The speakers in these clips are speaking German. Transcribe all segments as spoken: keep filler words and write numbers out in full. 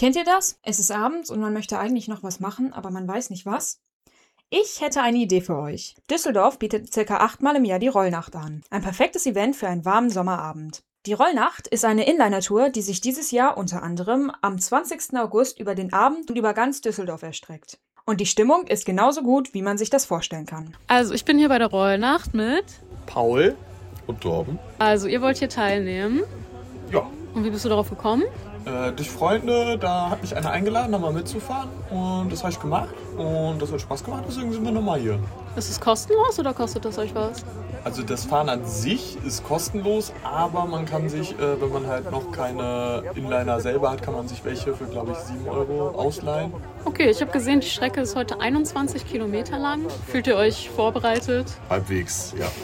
Kennt ihr das? Es ist abends und man möchte eigentlich noch was machen, aber man weiß nicht was. Ich hätte eine Idee für euch. Düsseldorf bietet circa achtmal im Jahr die Rollnacht an. Ein perfektes Event für einen warmen Sommerabend. Die Rollnacht ist eine Inliner-Tour, die sich dieses Jahr unter anderem am zwanzigsten August über den Abend und über ganz Düsseldorf erstreckt. Und die Stimmung ist genauso gut, wie man sich das vorstellen kann. Also ich bin hier bei der Rollnacht mit Paul und Torben. Also ihr wollt hier teilnehmen. Ja. Und wie bist du darauf gekommen? Äh, durch Freunde, da hat mich einer eingeladen, da mal mitzufahren. Und das habe ich gemacht. Und das hat Spaß gemacht, deswegen sind wir nochmal hier. Ist es kostenlos oder kostet das euch was? Also das Fahren an sich ist kostenlos, aber man kann sich, äh, wenn man halt noch keine Inliner selber hat, kann man sich welche für, glaube ich, sieben Euro ausleihen. Okay, ich habe gesehen, die Strecke ist heute einundzwanzig Kilometer lang. Fühlt ihr euch vorbereitet? Halbwegs, ja.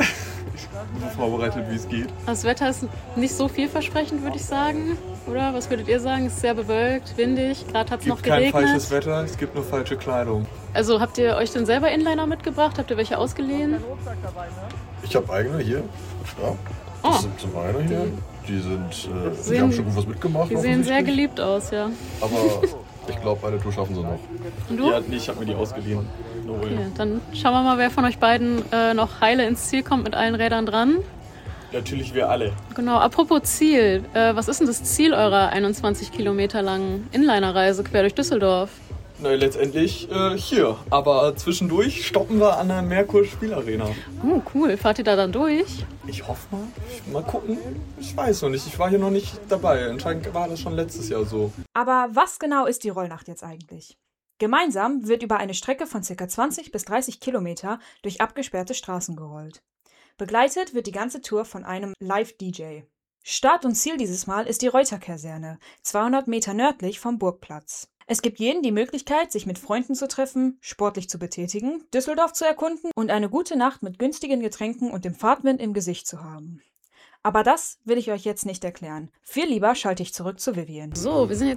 So vorbereitet, wie es geht. Das Wetter ist nicht so vielversprechend, würde ich sagen. Oder? Was würdet ihr sagen? Es ist sehr bewölkt, windig. Gerade hat es noch geregnet. Es gibt kein falsches Wetter, es gibt nur falsche Kleidung. Also habt ihr euch denn selber Inliner mitgebracht? Habt ihr welche ausgeliehen? Ich habe eigene hier. Ja. Oh. Das sind zum einen hier. Die sind, äh, die sehen, haben schon gut was mitgemacht. Die sehen sehr geliebt aus, ja. Aber ich glaube, eine Tour schaffen sie noch. Und du? Ja, nee, ich habe mir die ausgeliehen. No way. Okay, dann schauen wir mal, wer von euch beiden äh, noch heile ins Ziel kommt mit allen Rädern dran. Natürlich wir alle. Genau, apropos Ziel. Äh, was ist denn das Ziel eurer einundzwanzig Kilometer langen Inlinerreise quer durch Düsseldorf? Na, letztendlich äh, hier. Aber zwischendurch stoppen wir an der Merkur Spielarena. Oh, cool. Fahrt ihr da dann durch? Ich hoffe mal. Ich, mal gucken. Ich weiß noch nicht. Ich war hier noch nicht dabei. Anscheinend war das schon letztes Jahr so. Aber was genau ist die Rollnacht jetzt eigentlich? Gemeinsam wird über eine Strecke von ca. zwanzig bis dreißig Kilometer durch abgesperrte Straßen gerollt. Begleitet wird die ganze Tour von einem Live-D J. Start und Ziel dieses Mal ist die Reuter-Kaserne, zweihundert Meter nördlich vom Burgplatz. Es gibt jedem die Möglichkeit, sich mit Freunden zu treffen, sportlich zu betätigen, Düsseldorf zu erkunden und eine gute Nacht mit günstigen Getränken und dem Fahrtwind im Gesicht zu haben. Aber das will ich euch jetzt nicht erklären. Viel lieber schalte ich zurück zu Vivian. So, wir sind jetzt